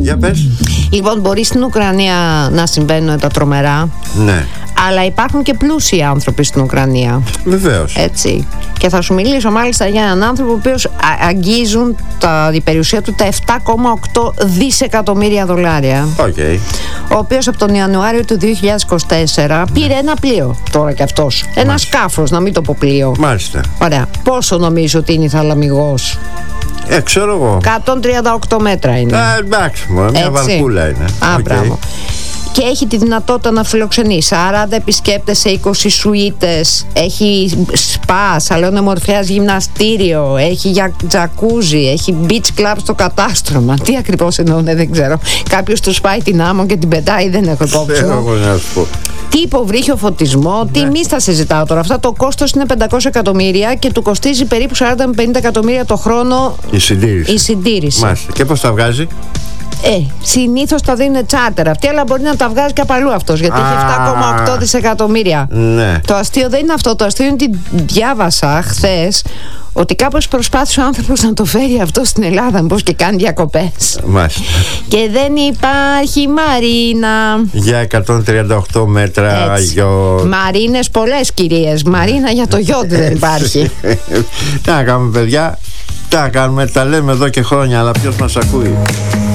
Για πες. Λοιπόν, μπορεί στην Ουκρανία να συμβαίνουν τα τρομερά. Ναι. Αλλά υπάρχουν και πλούσιοι άνθρωποι στην Ουκρανία. Βεβαίως. Έτσι. Και θα σου μιλήσω μάλιστα για έναν άνθρωπο ο οποίος αγγίζουν η περιουσία του τα 7,8 δισεκατομμύρια δολάρια. Okay. Ο οποίος από τον Ιανουάριο του 2024 πήρε ένα πλοίο. Τώρα κι αυτός. Ένα σκάφος, να μην το πω πλοίο. Μάλιστα. Ωραία. Πόσο νομίζω ότι είναι η θαλαμιγός? Ξέρω εγώ. 138 μέτρα είναι. Εντάξει, μια βαρκούλα είναι. Μπράβο. Και έχει τη δυνατότητα να φιλοξενεί 40 επισκέπτες σε 20 σουίτες. Έχει σπα, σαλόνι ομορφιάς, γυμναστήριο. Έχει τζακούζι. Έχει beach club στο κατάστρωμα. Τι ακριβώς εννοούν, δεν ξέρω. Κάποιος του σπάει την άμμο και την πετάει, δεν έχω υπόψη μου. Τι υποβρύχιο φωτισμό, τι μη στα συζητάω τώρα. Αυτά το κόστος είναι 500 εκατομμύρια και του κοστίζει περίπου 40 με 50 εκατομμύρια το χρόνο η συντήρηση. Μάλιστα. Και πώς τα βγάζει? Συνήθως τα δίνουν τσάρτερ αυτοί, αλλά μπορεί να τα βγάζει και από αλλού αυτός, γιατί έχει 7,8 δισεκατομμύρια. Ναι. Το αστείο δεν είναι αυτό. Το αστείο είναι ότι διάβασα χθες ότι κάπως προσπάθησε ο άνθρωπος να το φέρει αυτό στην Ελλάδα, μήπως και κάνει διακοπές. Μάλιστα. Και δεν υπάρχει μαρίνα. Για 138 μέτρα γιο. Μαρίνες πολλές, κυρίες. Μαρίνα για το γιότι δεν υπάρχει. Τι να κάνουμε, παιδιά? Τι να κάνουμε, τα λέμε εδώ και χρόνια, αλλά ποιος μας ακούει?